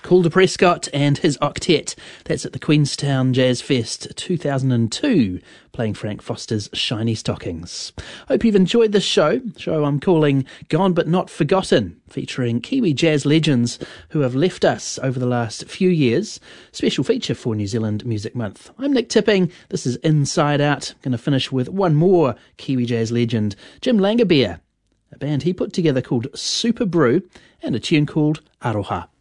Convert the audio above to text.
Calder Prescott and his octet. That's at the Queenstown Jazz Fest 2002, playing Frank Foster's Shiny Stockings. Hope you've enjoyed this show I'm calling Gone But Not Forgotten, featuring Kiwi jazz legends who have left us over the last few years. Special feature for New Zealand Music Month. I'm Nick Tipping. This is Inside Out. Going to finish with one more Kiwi jazz legend, Jim Langabeer, a band he put together called Super Brew, and a tune called Aroha.